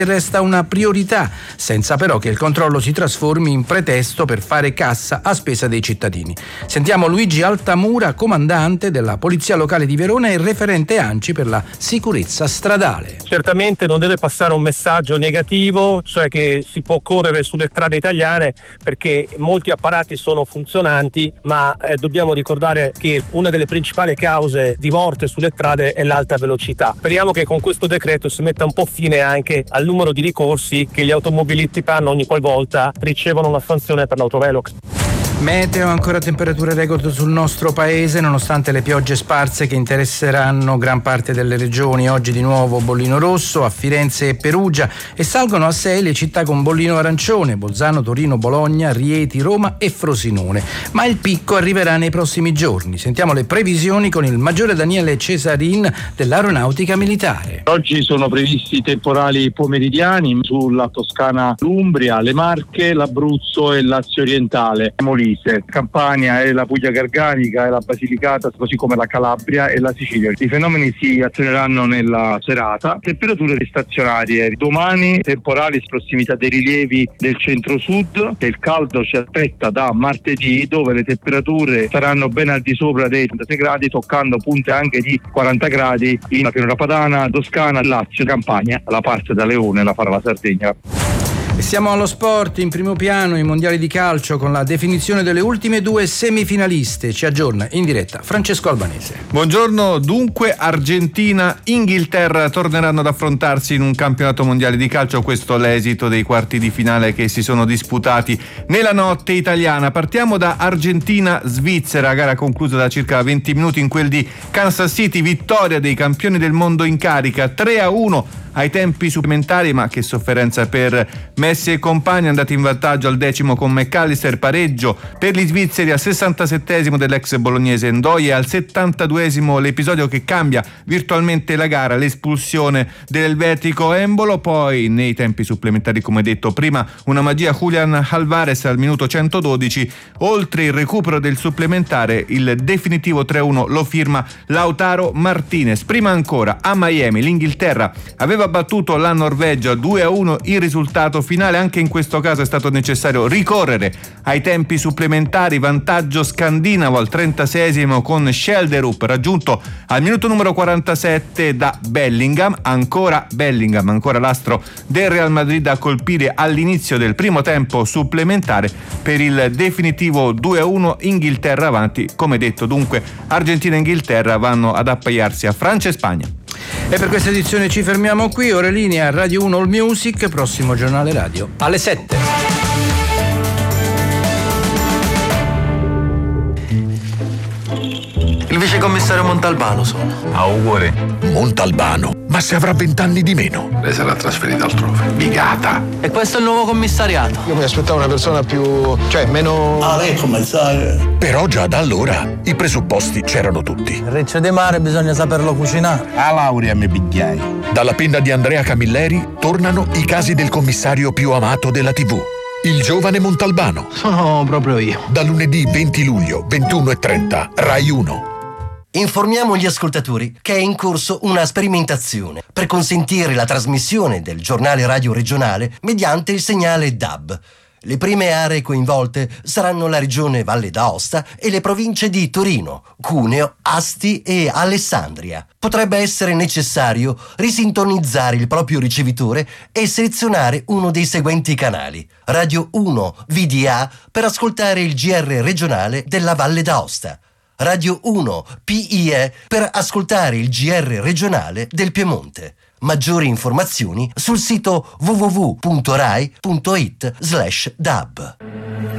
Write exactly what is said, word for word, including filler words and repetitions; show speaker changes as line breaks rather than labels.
resta una priorità, senza però che il controllo si trasformi in pretesto per fare cassa a spesa dei cittadini. Sentiamo Luigi Altamura, comandante della Polizia Locale di Verona e referente ANCI per la sicurezza stradale.
Certamente non deve passare un messaggio negativo, cioè che si può correre sulle strade italiane perché molti apparati sono funzionanti, ma eh, dobbiamo ricordare che una delle principali cause di morte sulle strade è l'alta velocità. Speriamo che con questo decreto si metta un po' fine anche al numero di ricorsi che gli automobilisti fanno ogni qualvolta ricevono una sanzione per l'autovelox.
Meteo, ancora temperature record sul nostro paese nonostante le piogge sparse che interesseranno gran parte delle regioni. Oggi di nuovo bollino rosso a Firenze e Perugia e salgono a sei le città con bollino arancione: Bolzano, Torino, Bologna, Rieti, Roma e Frosinone. Ma il picco arriverà nei prossimi giorni. Sentiamo le previsioni con il maggiore Daniele Cesarin dell'Aeronautica Militare.
Oggi sono previsti temporali pomeridiani sulla Toscana, l'Umbria, le Marche, l'Abruzzo e il Lazio orientale, Molise, Campania e la Puglia Garganica e la Basilicata, così come la Calabria e la Sicilia. I fenomeni si azioneranno nella serata. Temperature stazionarie. Domani temporali in prossimità dei rilievi del centro-sud. Il caldo ci aspetta da martedì, dove le temperature saranno ben al di sopra dei trentasei gradi, toccando punte anche di quaranta gradi in Pianura Padana, Toscana, Lazio, Campania, la parte da Leone, la Fara, la Sardegna.
E siamo allo sport, in primo piano i mondiali di calcio con la definizione delle ultime due semifinaliste. Ci aggiorna in diretta Francesco Albanese.
Buongiorno, dunque Argentina, Inghilterra torneranno ad affrontarsi in un campionato mondiale di calcio. Questo è l'esito dei quarti di finale che si sono disputati nella notte italiana. Partiamo da Argentina-Svizzera, gara conclusa da circa venti minuti in quel di Kansas City, vittoria dei campioni del mondo in carica, tre a uno ai tempi supplementari, ma che sofferenza per Messi e compagni, andati in vantaggio al decimo con McAllister, pareggio per gli svizzeri al sessantasettesimo dell'ex bolognese Ndoye e al settantaduesimo l'episodio che cambia virtualmente la gara, l'espulsione dell'elvetico Embolo. Poi nei tempi supplementari, come detto prima, una magia Julian Alvarez al minuto centododici, oltre il recupero del supplementare il definitivo tre a uno lo firma Lautaro Martinez. Prima ancora a Miami l'Inghilterra aveva battuto la Norvegia due a uno, il risultato finale. Anche in questo caso è stato necessario ricorrere ai tempi supplementari, vantaggio scandinavo al trentaseiesimo con Schelderup raggiunto al minuto numero quarantasette da Bellingham. Ancora Bellingham, ancora l'astro del Real Madrid a colpire all'inizio del primo tempo supplementare per il definitivo due a uno, Inghilterra avanti. Come detto, dunque Argentina e Inghilterra vanno ad appaiarsi a Francia e Spagna.
E per questa edizione ci fermiamo qui. Ora linea Radio uno All Music, prossimo giornale radio alle sette.
Il vicecommissario Montalbano sono.
Auguri.
Montalbano? Ma se avrà vent'anni di meno.
Lei sarà trasferita altrove. Bigata.
E questo è il nuovo commissariato.
Io mi aspettavo una persona più... cioè meno...
Ah, lei commissario.
Però già da allora i presupposti c'erano tutti.
Il riccio di mare bisogna saperlo cucinare.
A laurea mi pigliai.
Dalla penna di Andrea Camilleri tornano i casi del commissario più amato della tivù. Il giovane Montalbano.
Sono proprio io.
Da lunedì venti luglio, ventuno e trenta, Rai uno.
Informiamo gli ascoltatori che è in corso una sperimentazione per consentire la trasmissione del giornale radio regionale mediante il segnale D A B. Le prime aree coinvolte saranno la regione Valle d'Aosta e le province di Torino, Cuneo, Asti e Alessandria. Potrebbe essere necessario risintonizzare il proprio ricevitore e selezionare uno dei seguenti canali: Radio uno V D A per ascoltare il G R regionale della Valle d'Aosta, Radio uno P I E per ascoltare il G R regionale del Piemonte. Maggiori informazioni sul sito w w w punto rai punto it slash d a b.